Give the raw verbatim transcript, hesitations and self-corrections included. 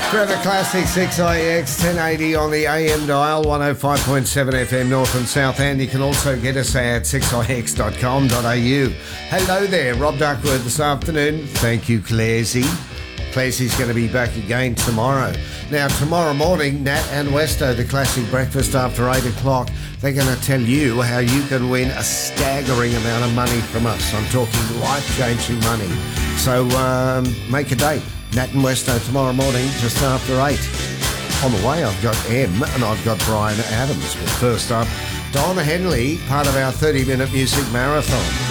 Forever Classic six I X ten eighty on the A M dial, one oh five point seven F M North and South, and you can also get us at six I X dot com dot A U. Hello there, Rob Duckworth this afternoon. Thank you, Clarsy. Classy's going to be back again tomorrow. Now, tomorrow morning, Nat and Westo, the classic breakfast after eight o'clock, they're going to tell you how you can win a staggering amount of money from us. I'm talking life-changing money. So um, make a date. Nat and Westo tomorrow morning, just after eight. On the way, I've got M and I've got Brian Adams. But first up, Donna Henley, part of our thirty-minute music marathon.